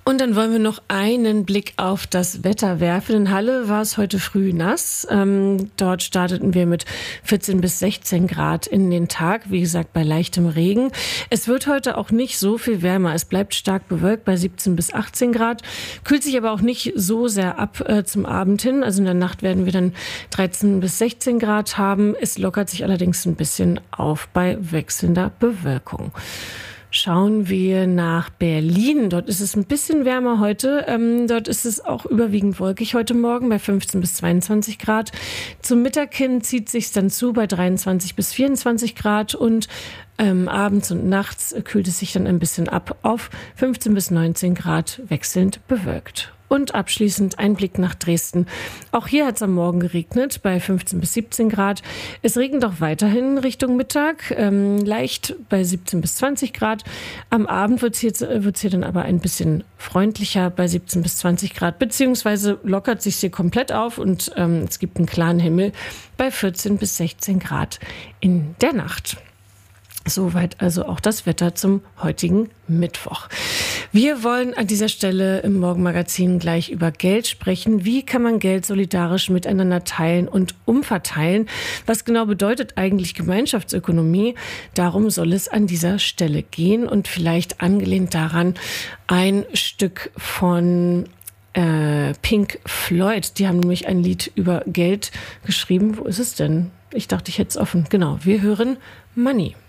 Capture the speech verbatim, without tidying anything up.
Und dann wollen wir noch einen Blick auf das Wetter werfen. In Halle war es heute früh nass. Ähm, dort starteten wir mit vierzehn bis sechzehn Grad in den Tag. Wie gesagt, bei leichtem Regen. Es wird heute auch nicht so viel wärmer. Es bleibt stark bewölkt bei siebzehn bis achtzehn Grad. Kühlt sich aber auch nicht so sehr ab äh, zum Abend hin. Also in der Nacht werden wir dann dreizehn bis sechzehn Grad haben. Es lockert sich allerdings ein bisschen auf bei wechselnder Bewölkung. Schauen wir nach Berlin. Dort ist es ein bisschen wärmer heute. Ähm, dort ist es auch überwiegend wolkig heute Morgen bei fünfzehn bis zweiundzwanzig Grad. Zum Mittag hin zieht sich's dann zu bei dreiundzwanzig bis vierundzwanzig Grad und ähm, abends und nachts kühlt es sich dann ein bisschen ab auf fünfzehn bis neunzehn Grad, wechselnd bewölkt. Und abschließend ein Blick nach Dresden. Auch hier hat es am Morgen geregnet bei fünfzehn bis siebzehn Grad. Es regnet auch weiterhin Richtung Mittag, ähm, leicht bei siebzehn bis zwanzig Grad. Am Abend wird es hier, wird's hier dann aber ein bisschen freundlicher bei siebzehn bis zwanzig Grad, beziehungsweise lockert sich hier komplett auf und ähm, es gibt einen klaren Himmel bei vierzehn bis sechzehn Grad in der Nacht. Soweit also auch das Wetter zum heutigen Mittwoch. Wir wollen an dieser Stelle im Morgenmagazin gleich über Geld sprechen. Wie kann man Geld solidarisch miteinander teilen und umverteilen? Was genau bedeutet eigentlich Gemeinschaftsökonomie? Darum soll es an dieser Stelle gehen und vielleicht angelehnt daran ein Stück von äh, Pink Floyd. Die haben nämlich ein Lied über Geld geschrieben. Wo ist es denn? Ich dachte, ich hätte es offen. Genau, wir hören Money.